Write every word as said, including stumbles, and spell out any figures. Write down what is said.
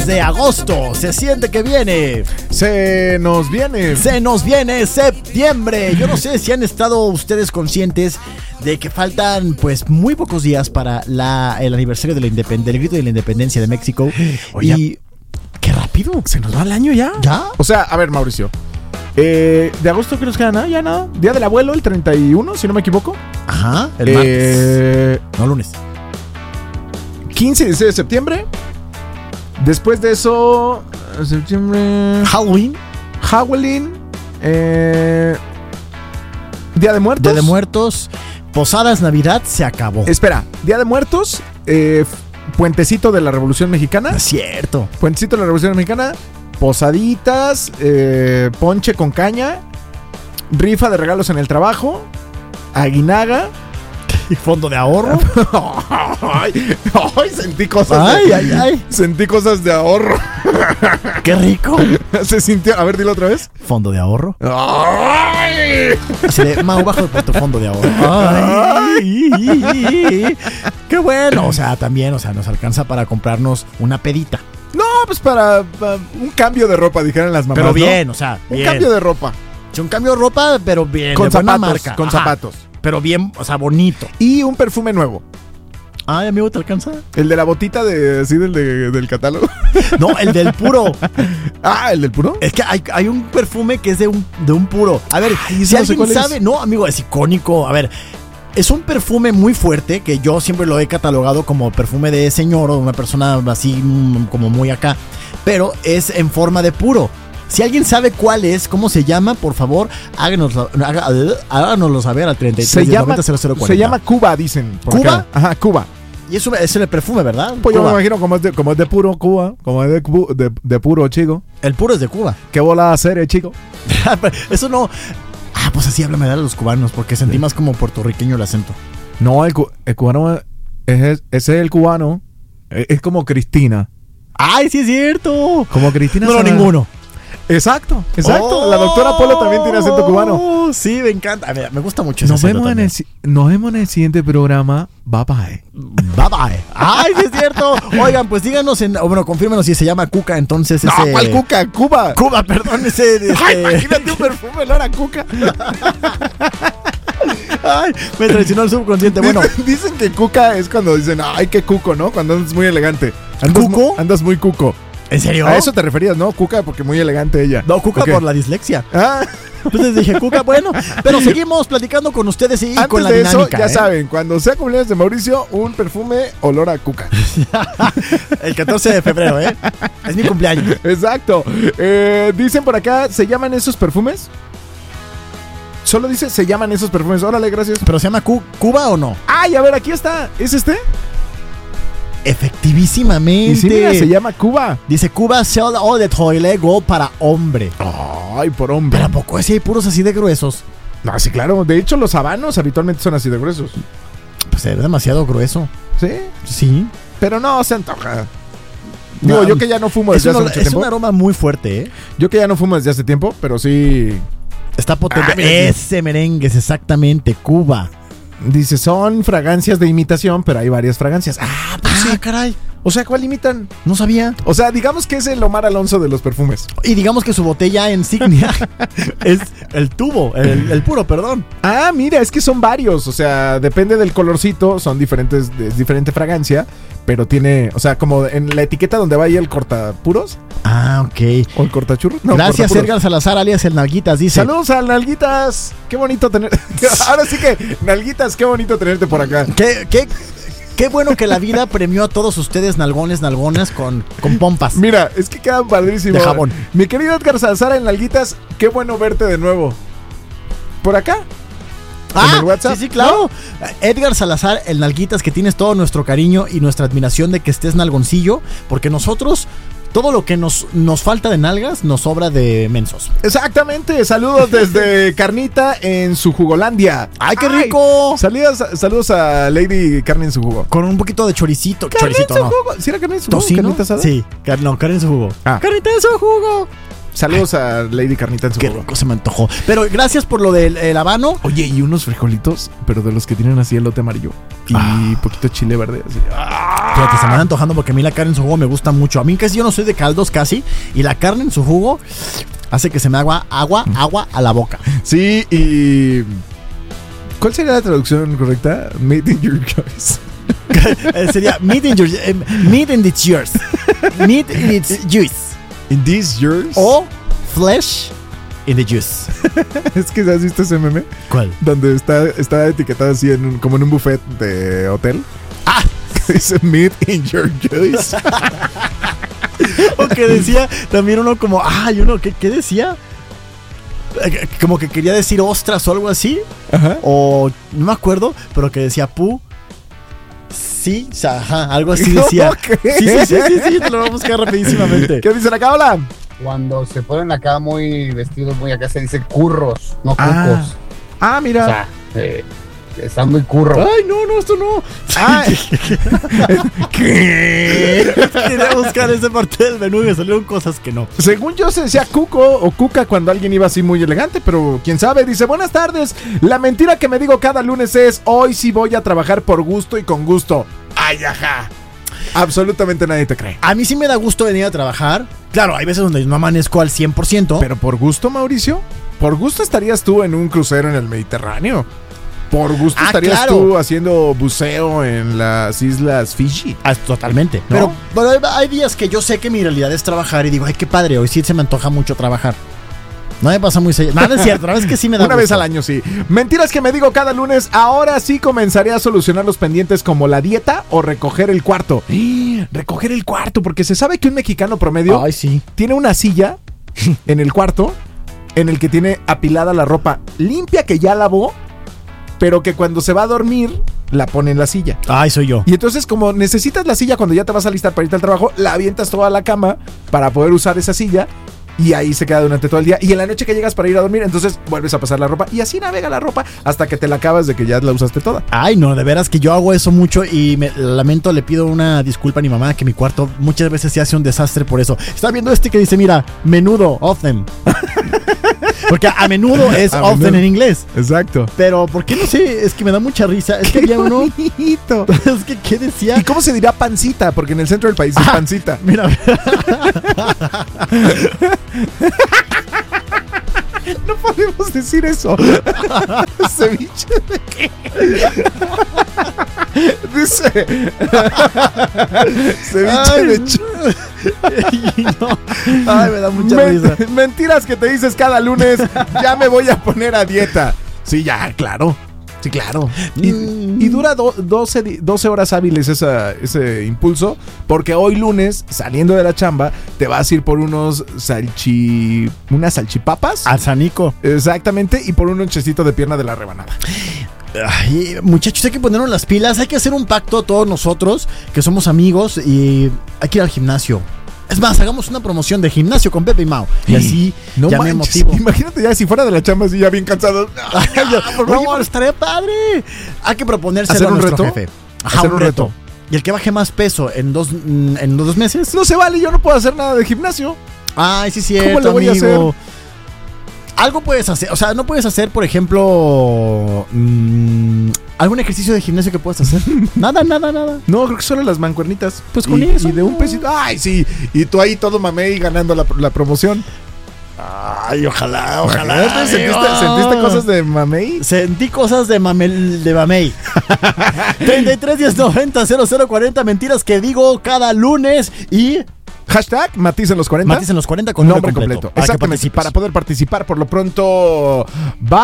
De agosto, se siente que viene. Se nos viene. Se nos viene septiembre. Yo no sé si han estado ustedes conscientes de que faltan pues muy pocos días para la, el aniversario de la independ- del grito de la independencia de México. Oye, y qué rápido. ¿Se nos va el año ya? ¿Ya? O sea, a ver, Mauricio. Eh, de agosto que nos queda nada, ya nada. Día del abuelo, el treinta y uno, si no me equivoco. Ajá, el eh, martes. No, lunes. quince y dieciséis de septiembre. Después de eso, septiembre. Halloween. Halloween. Eh, Día de Muertos. Día de Muertos. Posadas, Navidad, se acabó. Espera, Día de Muertos. Eh, Puentecito de la Revolución Mexicana. Es cierto. Puentecito de la Revolución Mexicana. Posaditas. Eh, ponche con caña. Rifa de regalos en el trabajo. Aguinaga. Y fondo de ahorro. ay, ay, sentí cosas. Ay, de, ay, ay. Sentí cosas de ahorro. Qué rico. Se sintió. A ver, dilo otra vez. Fondo de ahorro. Ay. Así de, Mau, bajo de tu fondo de ahorro. Ay. Qué bueno. O sea, también, o sea, nos alcanza para comprarnos una pedita. No, pues para, para un cambio de ropa, dijeron las mamás. Pero bien, ¿no? o sea, un bien. cambio de ropa. Sí, un cambio de ropa, pero bien. Con de buena zapatos. marca. Con Ajá. zapatos. Pero bien, o sea, bonito. Y un perfume nuevo. Ay, amigo, ¿te alcanza? El de la botita de así del, de, del catálogo. No, el del puro. Ah, ¿el del puro? Es que hay, hay un perfume que es de un, de un puro. A ver, Ay, si no sé alguien cuál sabe, es. no, amigo, es icónico. A ver, es un perfume muy fuerte que yo siempre lo he catalogado como perfume de señor o una persona así mm, como muy acá. Pero es en forma de puro. Si alguien sabe cuál es, cómo se llama, por favor, háganoslo, haga- háganoslo saber al treinta y tres Se llama, noventa cero cero se cuarenta. llama Cuba, dicen. por ¿Cuba? acá. Ajá, Cuba. Y eso es el perfume, ¿verdad? Pues yo Cuba. me imagino como es de, como es de puro Cuba, como es de, cu- de, de puro, chico. El puro es de Cuba. Qué bola serie, chico. Eso no. Ah, pues así háblame de los cubanos, porque sentí más como puertorriqueño el acento. No, el, cu- el cubano es, es- ese es el cubano. Es, es como Cristina. ¡Ay, sí es cierto! Como Cristina. No, no, Sara. ninguno. Exacto, exacto. Oh, La doctora Polo también tiene acento cubano. Sí, me encanta. A ver, me gusta mucho ese Nos acento vemos, en también. el, si- nos vemos en el siguiente programa. Bye bye. Bye bye. ¡Ay, sí es cierto! Oigan, pues díganos, en, o bueno, confírmenos si se llama Cuca, entonces No, ese... ¿cuál Cuca? Cuba. Cuba, perdón, ese... este- Ay, imagínate un perfume, Laura Cuca. Ay, me traicionó el subconsciente. Bueno, Dicen, dicen que Cuca es cuando dicen, ay, qué cuco, ¿no? Cuando andas muy elegante. Andas ¿Cuco? mu- Andas muy cuco. ¿en serio? A eso te referías, ¿no? Cuca, porque muy elegante ella. No, Cuca Ok. por la dislexia. Ah, Entonces dije, Cuca, bueno. Pero seguimos platicando con ustedes y antes con la de eso, dinámica. ya ¿eh? saben, cuando sea cumpleaños de Mauricio, un perfume olor a Cuca. El catorce de febrero, ¿eh? Es mi cumpleaños. Exacto. Eh, dicen por acá, ¿se llaman esos perfumes? Solo dice, se llaman esos perfumes. Órale, gracias. ¿Pero se llama Cu- Cuba o no? Ay, a ver, aquí está. ¿Es este? Efectivamente. Y sí, mira, se llama Cuba. Dice Cuba Sell All the Toilet Go para hombre. Ay, por hombre. Pero ¿a poco ese hay puros así de gruesos? No, sí, claro. De hecho, los habanos habitualmente son así de gruesos. Pues es demasiado grueso. ¿Sí? Sí. Pero no se antoja. Digo, No, yo que ya no fumo Es, desde un, hace mucho es tiempo. un aroma muy fuerte, ¿eh? Yo que ya no fumo desde hace tiempo, pero sí. Está potente. Ah, mira. Ese merengue es exactamente Cuba. Dice, son fragancias de imitación, pero hay varias fragancias. Ah, pues Ah, sí. caray. O sea, ¿cuál imitan? No sabía. O sea, digamos que es el Omar Alonso de los perfumes. Y digamos que su botella insignia es el tubo, el, el puro, perdón. Ah, mira, es que son varios. O sea, depende del colorcito, son diferentes, es diferente fragancia. Pero tiene, o sea, como en la etiqueta donde va ahí el cortapuros Ah, ok. o el cortachurros. No, Gracias, cortapuros. Edgar Salazar, alias el Nalguitas, dice. Saludos a Nalguitas. Qué bonito tener. Ahora sí que, Nalguitas, qué bonito tenerte por acá. ¿Qué, qué, qué bueno que la vida premió a todos ustedes, nalgones, nalgonas, con, con pompas. Mira, es que quedan padrísimo. De jabón. Mi querido Edgar Salazar en Nalguitas, qué bueno verte de nuevo. ¿Por acá? Ah, ¿En el WhatsApp? sí, sí, claro. Edgar Salazar, el Nalguitas, que tienes todo nuestro cariño y nuestra admiración de que estés nalgoncillo, porque nosotros, todo lo que nos, nos falta de nalgas, nos sobra de mensos. Exactamente. Saludos desde Carnita en su Jugolandia. ¡Ay, qué rico! Saludos, saludos a Lady Carne en su jugo. Con un poquito de choricito. Carne Choricito, en su no. jugo. ¿Sí era carne en su jugo? ¿Tocino? ¿Carnita asada? Sí, car- no, carne en su jugo. Ah. ¡Carnita en su jugo! Saludos a Lady Carnita en su Qué jugo. rico se me antojó. Pero gracias por lo del el habano. Oye, y unos frijolitos, pero de los que tienen así elote amarillo. Y Ah. poquito chile verde. Así. Ah. Fíjate, se me van antojando porque a mí la carne en su jugo me gusta mucho. A mí casi yo no soy de caldos casi. Y la carne en su jugo hace que se me haga agua, agua a la boca. Sí, y... ¿Cuál sería la traducción correcta? Made in your choice. Eh, sería meat in, your, eh, meat in its yours. Meat in its juice. In this yours. O flesh in the juice. Es que ¿has visto ese meme? ¿Cuál? Donde está, está etiquetado así en un- como en un buffet de hotel. Ah, Dice meat in your juice. o que decía también uno como, ay, uno, ¿qué, qué decía? Eh, Como que quería decir ostras o algo así. Ajá. O no me acuerdo, pero que decía pu. Sí, o sea, ajá, algo así ¿Cómo decía. que? Sí, sí, sí, sí, sí, te lo voy a buscar rapidísimamente. ¿Qué dicen acá? Hola. Cuando se ponen acá muy vestidos, muy acá, se dice curros, no cucos. Ah, ah O mira. sea, eh, están muy curros. Ay, no, no, esto no. Ay. ¿Qué? Quería buscar esa parte del menú y me salieron cosas que no. Según yo se decía cuco o cuca cuando alguien iba así muy elegante, pero quién sabe. Dice, buenas tardes. La mentira que me digo cada lunes es, hoy sí voy a trabajar por gusto y con gusto. Ay, ajá. Absolutamente nadie te cree. A mí sí me da gusto venir a trabajar. Claro, hay veces donde no amanezco al cien por ciento. Pero por gusto, Mauricio, por gusto estarías tú en un crucero en el Mediterráneo. Por gusto Ah, estarías claro. tú haciendo buceo en las islas Fiji. Ah, totalmente. ¿No? Pero, pero hay- hay días que yo sé que mi realidad es trabajar y digo, ay, qué padre, hoy sí se me antoja mucho trabajar. No me pasa muy seguido. Nada es cierto, la verdad es que sí me da Una vez gusto. al año, sí. Mentiras que me digo cada lunes. Ahora sí comenzaré a solucionar los pendientes como la dieta o recoger el cuarto. ¡Ah! Recoger el cuarto, porque se sabe que un mexicano promedio Ay, sí. tiene una silla en el cuarto en el que tiene apilada la ropa limpia que ya lavó, pero que cuando se va a dormir la pone en la silla. Ay, soy yo. Y entonces, como necesitas la silla cuando ya te vas a alistar para irte al trabajo, la avientas toda a la cama para poder usar esa silla. Y ahí se queda durante todo el día. Y en la noche que llegas para ir a dormir, entonces vuelves a pasar la ropa. Y así navega la ropa hasta que te la acabas de que ya la usaste toda. Ay, no, de veras que yo hago eso mucho y me lamento, le pido una disculpa a mi mamá que mi cuarto muchas veces se hace un desastre por eso. Está viendo este que dice, mira, menudo, often. Porque a, a menudo es A often menudo. en inglés. Exacto. Pero, ¿por qué no sé? Es que me da mucha risa. Es que había uno. bonito. Es que, ¿qué decía? ¿Y cómo se dirá pancita? Porque en el centro del país es Ah. pancita. Mira, No podemos decir eso. ¿Ceviche de qué? Dice. Ceviche Ay, de chu- y no. Ay, me da mucha Men- risa. Mentiras que te dices cada lunes. Ya me voy a poner a dieta. Sí, ya, claro. Sí, claro. Y, Mm. y dura do- doce, di- doce horas hábiles esa- ese impulso. Porque hoy lunes, saliendo de la chamba, te vas a ir por unos salchi... unas salchipapas. Alzanico. Exactamente. Y por un lonchecito de pierna de la rebanada. Ay, muchachos, hay que ponernos las pilas. Hay que hacer un pacto todos nosotros, que somos amigos, y hay que ir al gimnasio. Es más, hagamos una promoción de gimnasio con Pepe y Mau. Y así No ya me manches, motivo. imagínate ya si fuera de la chamba así ya bien cansado. Ay, yo, por Oye, favor. pero estaría padre. Hay que proponérselo ¿Hacer a un nuestro reto? jefe. Ajá, ¿Hacer un un reto. reto? Y el que baje más peso en dos, mm, en dos meses. No se vale, yo no puedo hacer nada de gimnasio. Ay, sí, ¿Cómo cierto, le voy a amigo. Algo puedes hacer, o sea, no puedes hacer, por ejemplo, mm, algún ejercicio de gimnasio que puedas hacer. Nada, nada, nada. No, creo que solo las mancuernitas. Pues con y, eso, Y de un no. pesito. Ay, sí. Y tú ahí todo mamey ganando la, la promoción. Ay, ojalá, Imagínate, ¿Sentiste, ¿Sentiste cosas de mamey? Sentí cosas de mamel, de mamey. treinta y tres, diez, noventa, cero cero cuarenta, mentiras que digo cada lunes y Hashtag Matiz en los cuarenta. Matiz en los cuarenta con Nombre nombre completo. completo. para que Exactamente. participes. Para poder participar, por lo pronto, va.